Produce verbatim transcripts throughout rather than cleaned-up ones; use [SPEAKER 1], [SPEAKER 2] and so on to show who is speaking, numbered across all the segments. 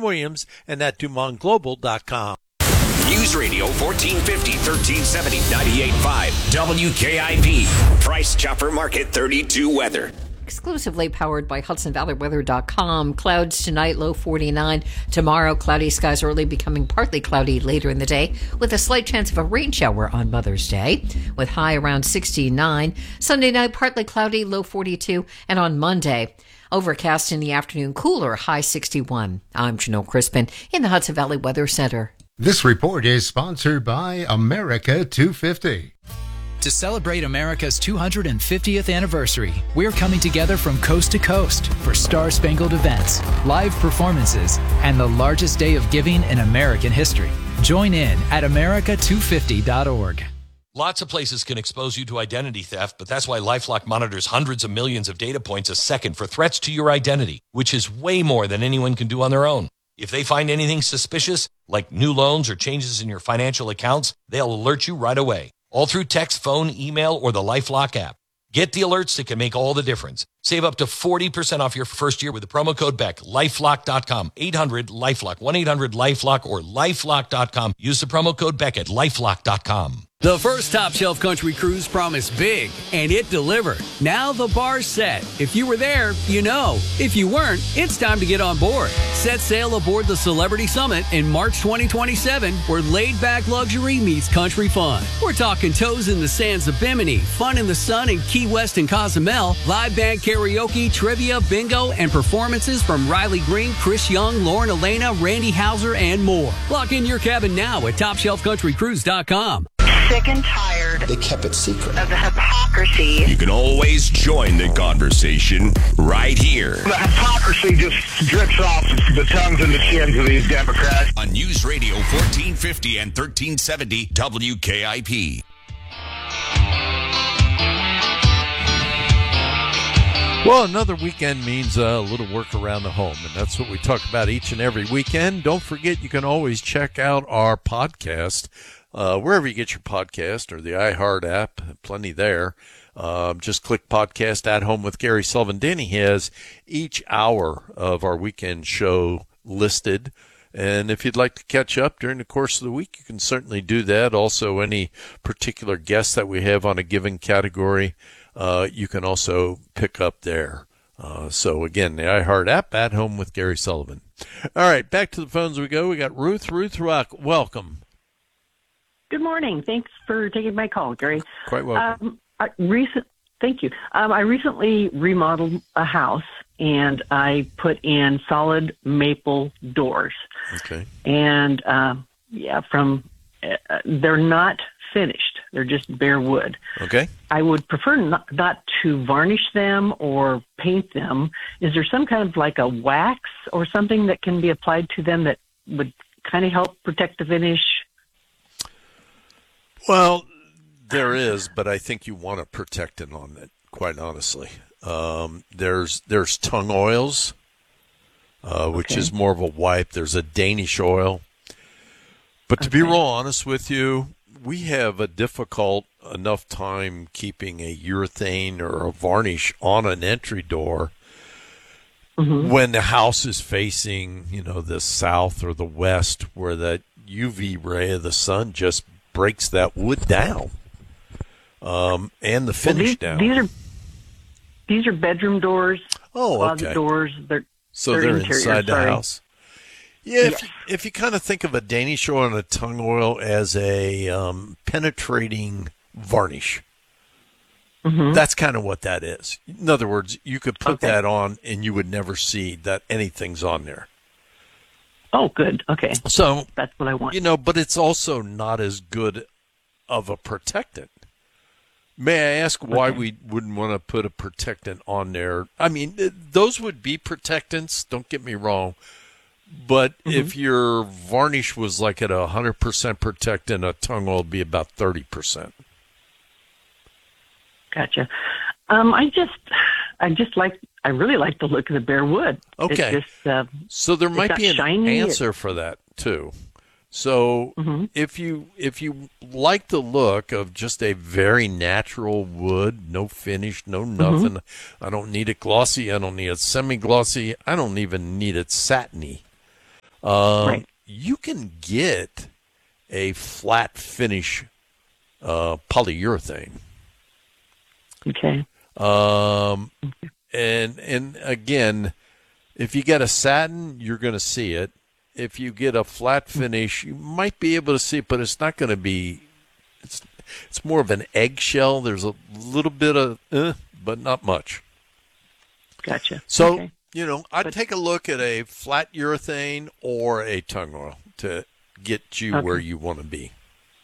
[SPEAKER 1] Williams and at Dumont Global dot com.
[SPEAKER 2] News Radio fourteen fifty, thirteen seventy, ninety-eight point five W K I P. Price Chopper Market thirty-two weather.
[SPEAKER 3] Exclusively powered by Hudson Valley Weather dot com. Clouds tonight, low forty-nine. Tomorrow, cloudy skies early, becoming partly cloudy later in the day, with a slight chance of a rain shower on Mother's Day, with high around sixty-nine. Sunday night, partly cloudy, low forty-two. And on Monday, overcast in the afternoon, cooler, high sixty-one. I'm Janelle Crispin in the Hudson Valley Weather Center.
[SPEAKER 4] This report is sponsored by America two fifty.
[SPEAKER 5] To celebrate America's two hundred fiftieth anniversary, we're coming together from coast to coast for star-spangled events, live performances, and the largest day of giving in American history. Join in at America two fifty dot org.
[SPEAKER 6] Lots of places can expose you to identity theft, but that's why LifeLock monitors hundreds of millions of data points a second for threats to your identity, which is way more than anyone can do on their own. If they find anything suspicious, like new loans or changes in your financial accounts, they'll alert you right away, all through text, phone, email, or the LifeLock app. Get the alerts that can make all the difference. Save up to forty percent off your first year with the promo code Beck. LifeLock dot com, eight hundred LifeLock, one eight hundred LifeLock, or LifeLock dot com. Use the promo code Beck at LifeLock dot com.
[SPEAKER 7] The first Top Shelf Country Cruise promised big, and it delivered. Now the bar's set. If you were there, you know. If you weren't, it's time to get on board. Set sail aboard the Celebrity Summit in March twenty twenty-seven, where laid-back luxury meets country fun. We're talking toes in the sands of Bimini, fun in the sun in Key West and Cozumel, live band karaoke, trivia, bingo, and performances from Riley Green, Chris Young, Lauren Elena, Randy Hauser, and more. Lock in your cabin now at top shelf country cruise dot com.
[SPEAKER 8] Sick and tired.
[SPEAKER 9] They kept it secret.
[SPEAKER 8] Of the hypocrisy.
[SPEAKER 2] You can always join the conversation right here.
[SPEAKER 10] The hypocrisy just drips off the tongues and the chins of these Democrats.
[SPEAKER 2] On News Radio fourteen fifty and thirteen seventy W K I P.
[SPEAKER 1] Well, another weekend means a little work around the home, and that's what we talk about each and every weekend. Don't forget, you can always check out our podcast uh, wherever you get your podcast, or the iHeart app, plenty there. Um, just click Podcast at Home with Gary Sullivan. Danny has each hour of our weekend show listed, and if you'd like to catch up during the course of the week, you can certainly do that. Also, any particular guests that we have on a given category, Uh, you can also pick up there. Uh, so, again, the iHeart app, At Home with Gary Sullivan. All right, back to the phones we go. We got Ruth. Ruth Rock, welcome.
[SPEAKER 11] Good morning. Thanks for taking my call, Gary.
[SPEAKER 1] Quite welcome.
[SPEAKER 11] Um, I recent, thank you. Um, I recently remodeled a house, and I put in solid maple doors.
[SPEAKER 1] Okay.
[SPEAKER 11] And, uh, yeah, from uh, they're not finished. They're just bare wood.
[SPEAKER 1] Okay.
[SPEAKER 11] I would prefer not, not to varnish them or paint them. Is there some kind of like a wax or something that can be applied to them that would kind of help protect the finish?
[SPEAKER 1] Well, there is, but I think you want to protect it on it, quite honestly. Um, there's there's tung oils, uh, which
[SPEAKER 11] Okay.
[SPEAKER 1] is more of a wipe. There's a Danish oil. But to
[SPEAKER 11] Okay.
[SPEAKER 1] be real honest with you, we have a difficult enough time keeping a urethane or a varnish on an entry door
[SPEAKER 11] Mm-hmm.
[SPEAKER 1] when the house is facing, you know, the south or the west, where that U V ray of the sun just breaks that wood down, um, and the finish
[SPEAKER 11] well, these,
[SPEAKER 1] down.
[SPEAKER 11] These are these are bedroom doors.
[SPEAKER 1] Oh,
[SPEAKER 11] closet
[SPEAKER 1] okay.
[SPEAKER 11] doors. They're
[SPEAKER 1] so
[SPEAKER 11] they're,
[SPEAKER 1] they're
[SPEAKER 11] interior,
[SPEAKER 1] inside the
[SPEAKER 11] sorry.
[SPEAKER 1] house. Yeah, if,
[SPEAKER 11] Yes.
[SPEAKER 1] you, if you kind of think of a Danish oil and a tung oil as a um, penetrating varnish,
[SPEAKER 11] Mm-hmm.
[SPEAKER 1] that's kind of what that is. In other words, you could put
[SPEAKER 11] Okay.
[SPEAKER 1] that on and you would never see that anything's on there.
[SPEAKER 11] Oh, good. Okay.
[SPEAKER 1] So,
[SPEAKER 11] That's what I want.
[SPEAKER 1] you know, but it's also not as good of a protectant. May I ask why
[SPEAKER 11] Okay.
[SPEAKER 1] we wouldn't want to put a protectant on there? I mean, th- those would be protectants, don't get me wrong. But
[SPEAKER 11] Mm-hmm.
[SPEAKER 1] if your varnish was like at a one hundred percent protectant, a tung oil would be about thirty percent.
[SPEAKER 11] Gotcha. Um, I just, I just like, I really like the look of the bare wood.
[SPEAKER 1] Okay.
[SPEAKER 11] It's just, uh,
[SPEAKER 1] So there
[SPEAKER 11] It's
[SPEAKER 1] might
[SPEAKER 11] not
[SPEAKER 1] be an
[SPEAKER 11] shiny.
[SPEAKER 1] answer for that too. So
[SPEAKER 11] Mhm.
[SPEAKER 1] if you if you like the look of just a very natural wood, no finish, no
[SPEAKER 11] Mm-hmm.
[SPEAKER 1] nothing, I don't need it glossy, I don't need it semi-glossy, I don't even need it satiny. Um,
[SPEAKER 11] Right.
[SPEAKER 1] You can get a flat finish uh, polyurethane.
[SPEAKER 11] Okay.
[SPEAKER 1] Um, and and again, if you get a satin, you're going to see it. If you get a flat finish, you might be able to see it, but it's not going to be. It's it's more of an eggshell. There's a little bit of, eh, but not much.
[SPEAKER 11] Gotcha.
[SPEAKER 1] So
[SPEAKER 11] Okay.
[SPEAKER 1] you know, I'd
[SPEAKER 11] But-
[SPEAKER 1] take a look at a flat urethane or a tongue oil to get you
[SPEAKER 11] Okay.
[SPEAKER 1] where you want to be.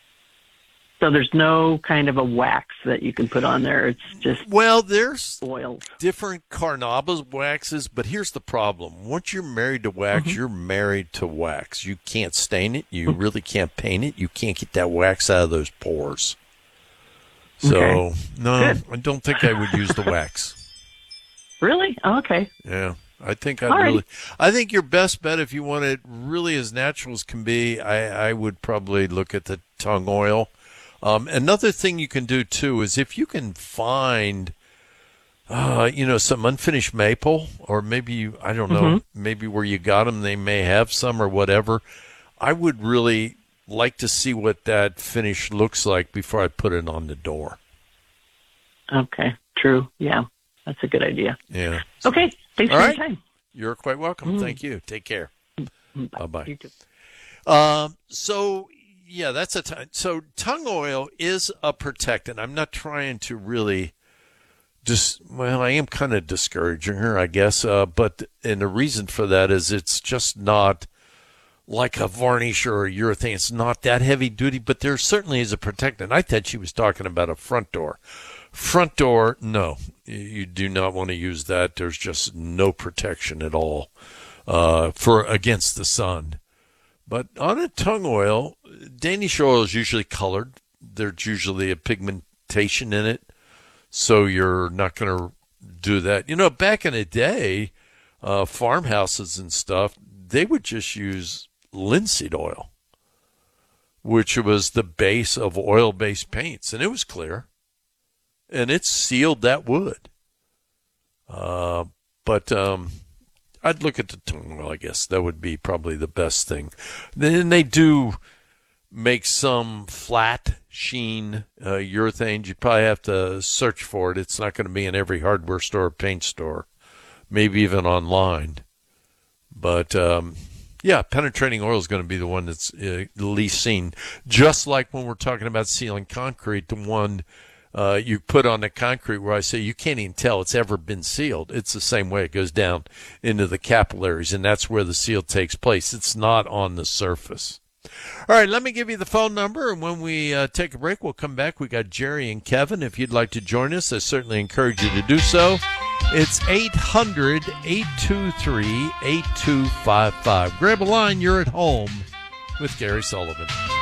[SPEAKER 11] So there's no kind of a wax that you can put on there. It's just
[SPEAKER 1] Well, there's
[SPEAKER 11] oils.
[SPEAKER 1] different Carnauba's waxes, but here's the problem. Once you're married to wax,
[SPEAKER 11] Mm-hmm.
[SPEAKER 1] you're married to wax. You can't stain it. You really can't paint it. You can't get that wax out of those pores. So,
[SPEAKER 11] Okay.
[SPEAKER 1] no,
[SPEAKER 11] Good.
[SPEAKER 1] I don't think I would use the wax.
[SPEAKER 11] Really? Oh, okay.
[SPEAKER 1] Yeah, I think I'd
[SPEAKER 11] All right.
[SPEAKER 1] really. I think your best bet, if you want it really as natural as can be, I, I would probably look at the tongue oil. Um, another thing you can do too is if you can find, uh, you know, some unfinished maple, or maybe you, I don't know,
[SPEAKER 11] Mm-hmm.
[SPEAKER 1] maybe where you got them, they may have some or whatever. I would really like to see what that finish looks like before I put it on the door.
[SPEAKER 11] Okay. True. Yeah. That's a good idea.
[SPEAKER 1] Yeah.
[SPEAKER 11] Okay. Thanks
[SPEAKER 1] All
[SPEAKER 11] for
[SPEAKER 1] right.
[SPEAKER 11] your time.
[SPEAKER 1] You're quite welcome. Thank you. Take care. Bye bye.
[SPEAKER 11] You too.
[SPEAKER 1] Um, so yeah, that's a t- so tongue oil is a protectant. I'm not trying to really just, well, I am kind of discouraging her, I guess. Uh, but, and the reason for that is it's just not like a varnish or a urethane. It's not that heavy duty, but there certainly is a protectant. I thought she was talking about a front door. Front door, no, you do not want to use that. There's just no protection at all uh, for against the sun. But on a tongue oil, Danish oil is usually colored. There's usually a pigmentation in it, so you're not going to do that. You know, back in the day, uh, farmhouses and stuff, they would just use linseed oil, which was the base of oil-based paints, and it was clear, and it sealed that wood. Uh, but um, I'd look at the tongue oil, I guess. That would be probably the best thing. Then they do make some flat sheen uh, urethanes. You'd probably have to search for it. It's not going to be in every hardware store or paint store, maybe even online. But, um, yeah, penetrating oil is going to be the one that's uh, the least seen. Just like when we're talking about sealing concrete, the one uh, you put on the concrete where I say you can't even tell it's ever been sealed. It's the same way. It goes down into the capillaries, and that's where the seal takes place. It's not on the surface. All right, let me give you the phone number, and when we uh, take a break, we'll come back. We got Jerry and Kevin. If you'd like to join us, I certainly encourage you to do so. It's eight hundred, eight two three, eight two five five. Grab a line. You're at home with Gary Sullivan.